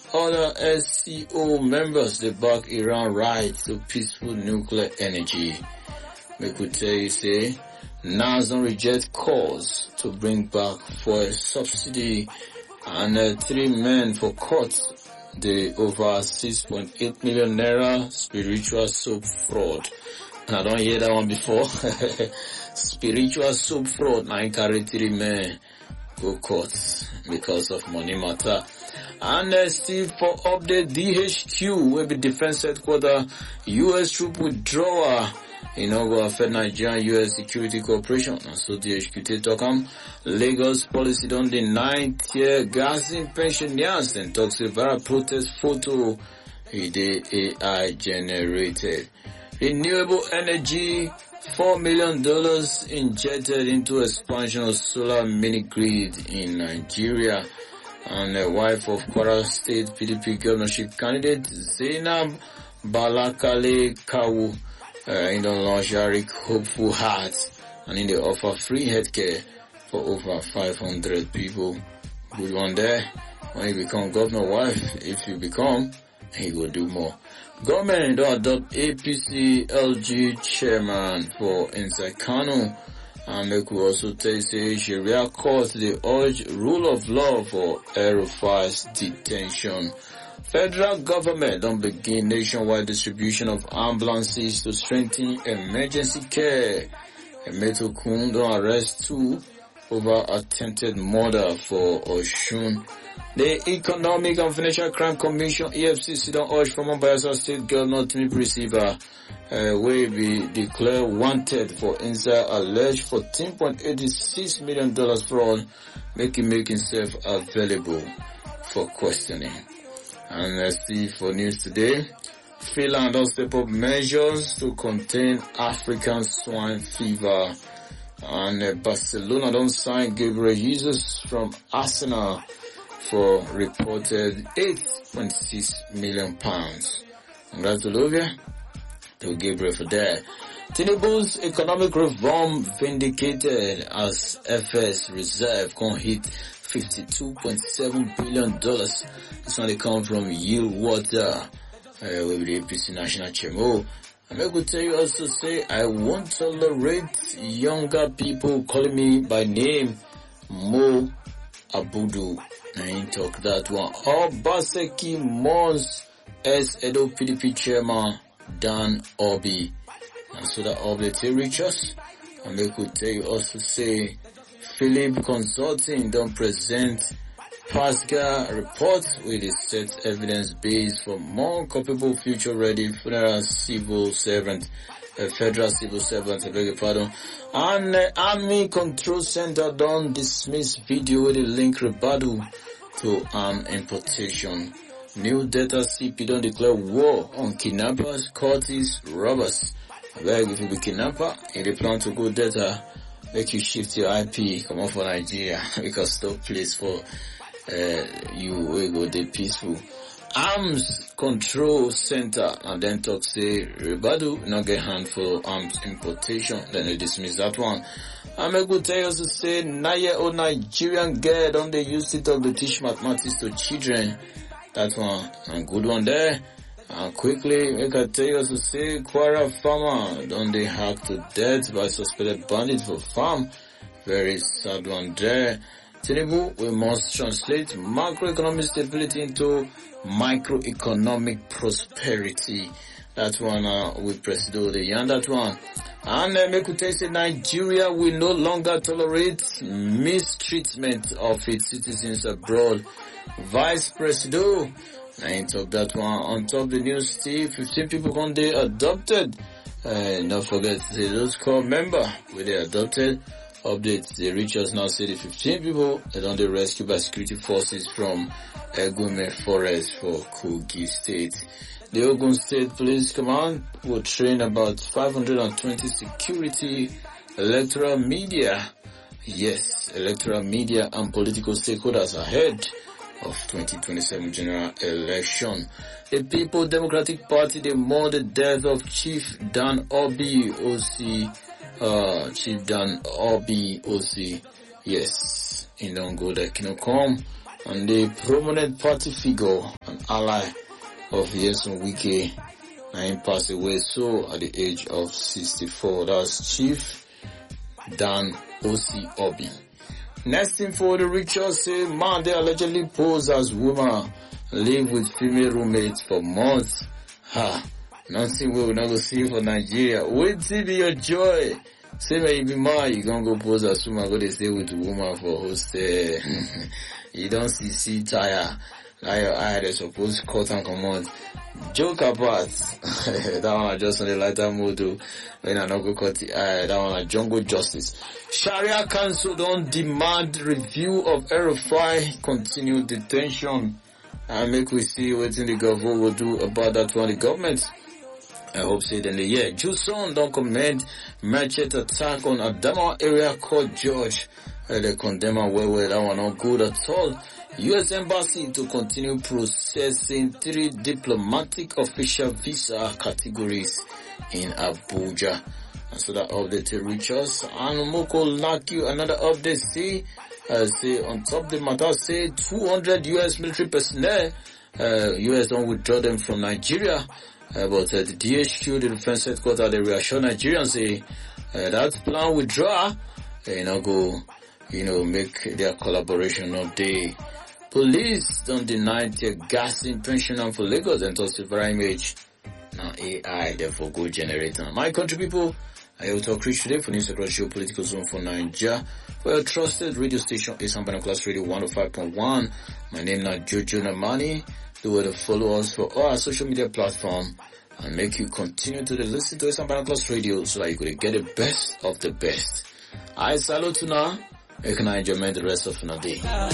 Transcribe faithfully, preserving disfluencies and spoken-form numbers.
other S C O members, they back Iran right to peaceful nuclear energy. We could tell you, say, N A S don't reject calls to bring back fuel subsidy, and uh, three men for court. The over six point eight million naira spiritual soap fraud. And I don't hear that one before. Spiritual soap fraud. Now carry three men go court because of money matter. And uh, still for update, D H Q will be defense headquarters. U S troop withdrawal. You know, go affect Nigerian U S security cooperation. And so D H Q take talk am. Lagos policy don't deny tear gassing pensioners and talks about protest photo. The A I generated. Renewable energy, four million dollars injected into expansion of solar mini grid in Nigeria. And the wife of Kwara State P D P governorship candidate Zainab Balakale Kawu uh, in the launch Arik Hopeful Heart, and in the offer free healthcare for over five hundred people. Good one there. When you become governor wife, if you become, he will do more. Government don't adopt A P C L G chairman for inside Kano. And they could also tell say Sharia court the urge rule of law for Aerofire's detention. Federal government don't begin nationwide distribution of ambulances to strengthen emergency care. Emeto Kun don't arrest two over attempted murder for Oshun. The Economic and Financial Crime Commission E F C C don't urge from Bayelsa State girl not to be receiver. Uh, will be declared wanted for inside alleged fourteen point eight six million dollars fraud, making make himself available for questioning. And let's see for news today. Finland will step up measures to contain African swine fever. And uh, Barcelona don't sign Gabriel Jesus from Arsenal for reported eight point six million pounds. Congratulations to Gabriel for that. Tinubu's economic reform vindicated as F S reserve can hit fifty-two point seven billion dollars. This one they come from Yield Water uh, with the A P C National Chairman. I'm going to tell you also say I won't tolerate younger people calling me by name Mo Abudu. I ain't talk that one. Obaseki Mons as Edo P D P Chairman Dan Obi. And so that Obi to reach us. And they could tell you also say Philip Consulting don't present Pascal report with a set evidence base for more culpable future ready federal civil servant, uh, federal civil servant, I beg your pardon. And uh, Army Control Center don't dismiss video with a link rebuttal to arm importation. New data C P don't declare war on kidnappers, cultists, robbers. I beg if you be kidnapper, if you plan to go data, make you shift your I P, come on for Nigeria, because no place for uh, you will go the peaceful. Arms Control Center, and then talk say rebuttal, not get hand for arms importation, then they dismiss that one. I'm a good tell you to say nine old Nigerian girl don't they use it to teach mathematics to children. That one, and good one there. And quickly, make I tell you to say Kwara farmer don't they hack to death by suspected bandits for farm. Very sad one there. Tinubu, we must translate macroeconomic stability into microeconomic prosperity. That one uh, with Presido the and that one. And uh, make we say Nigeria will no longer tolerate mistreatment of its citizens abroad. Vice Presido, I ain't talk that one. On top of the news, Steve, fifteen people one day adopted. Uh, don't forget the those core member with the adopted. Updates, the reach us now say the fifteen people that on the rescue by security forces from Egume Forest for Kogi State. The Ogun State Police Command will train about five hundred twenty security, electoral media, yes, electoral media and political stakeholders ahead of twenty twenty-seven general election. The People Democratic Party, they mourn the death of Chief Dan Obi O C, uh, Chief Dan Obi O C, yes, in don't go that cannot come. and the prominent party figure and ally of Nyesom Wike, and he passed away so at the age of sixty-four. That's Chief Dan Osi Obi. Next thing for the rituals, say man they allegedly pose as woman, live with female roommates for months. Ha, nothing we will not go see for Nigeria. Wait till be your joy. Say when you be man, you gonna go pose as woman, go they stay with the woman for hostel. You don't see see tire. Now your eye they supposed to cut and come on. Joke apart. That one I just on the lighter mood. When I not go cut the eye, that one like jungle justice. Sharia Council don't demand review of Erufai continued detention. And make we see what the government will do about that one. The government, I hope say then the year. Juson don't commend merchant attack on Adama area court judge. Uh, they condemn her well, well, that one not good at all. U S Embassy to continue processing three diplomatic official visa categories in Abuja. And so that update to reach us. And Moko like you another update. See, uh, say on top of the matter, say two hundred U S military personnel, uh, U S don't withdraw them from Nigeria. Uh, but uh, the D H Q, the defense headquarters, they reassure Nigerians say uh, that plan withdraw, uh, you know, go, you know, make their collaboration of day. Police don't deny their gassing pensioner for Lagos and toss silver image. Now A I, therefore go generator. My country people, I will talk rich today for news across your political zone for Nigeria. For your trusted radio station, Eastern Binoculars Radio one oh five point one. My name is Jojo Namani. Do well to follow us for all our social media platform and make you continue to listen to Eastern Binoculars Radio so that you could get the best of the best. I salute you now. You can enjoy the rest of your day.